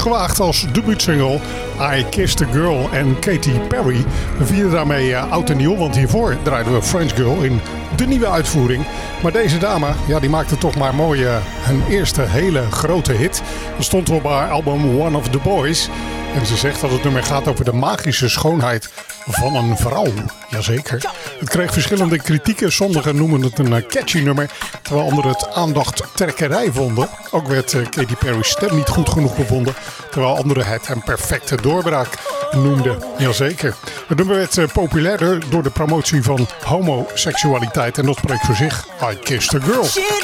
gewaagd als debuutsingle I Kissed a Girl. En Katy Perry vierde daarmee oud en nieuw, want hiervoor draaiden we French Girl in de nieuwe uitvoering. Maar deze dame, ja, die maakte toch maar mooi een eerste hele grote hit. Dat stond op haar album One of the Boys. En ze zegt dat het nummer gaat over de magische schoonheid van een vrouw. Jazeker. Het kreeg verschillende kritieken. Sommigen noemen het een catchy nummer, terwijl anderen het aandachttrekkerij vonden. Ook werd Katy Perry's stem niet goed genoeg bevonden, terwijl anderen het een perfecte doorbraak noemden. Jazeker. Het nummer werd populairder door de promotie van homoseksualiteit en dat spreekt voor zich. I Kissed a Girl.